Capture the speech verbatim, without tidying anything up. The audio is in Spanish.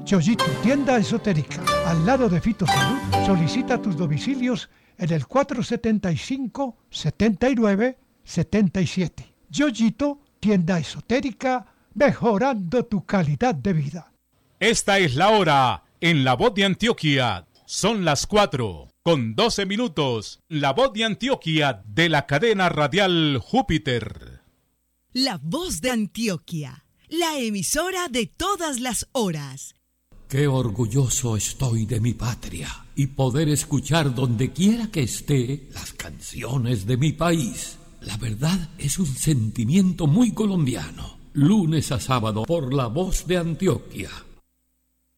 Yoyito, tienda esotérica, al lado de Fito Salud. Solicita tus domicilios en el cuatro setenta y cinco, setenta y nueve, setenta y siete. Yoyito, tienda esotérica, mejorando tu calidad de vida. Esta es la hora en La Voz de Antioquia. Son las cuatro con doce minutos. La Voz de Antioquia de la cadena radial Júpiter. La Voz de Antioquia, la emisora de todas las horas. Qué orgulloso estoy de mi patria y poder escuchar donde quiera que esté las canciones de mi país. La verdad es un sentimiento muy colombiano. Lunes a sábado por La Voz de Antioquia.